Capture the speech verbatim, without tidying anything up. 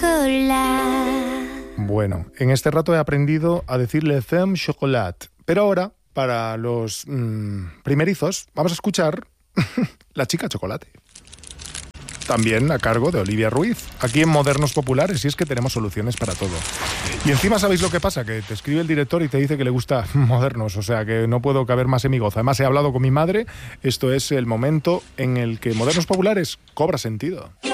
chocolat. Bueno, en este rato he aprendido a decirle femme chocolat. Pero ahora, para los mmm, primerizos, vamos a escuchar La chica chocolate. También a cargo de Olivia Ruiz, aquí en Modernos Populares, y es que tenemos soluciones para todo. Y encima, ¿sabéis lo que pasa? Que te escribe el director y te dice que le gusta Modernos, o sea que no puedo caber más en mi gozo. Además, he hablado con mi madre, esto es el momento en el que Modernos Populares cobra sentido.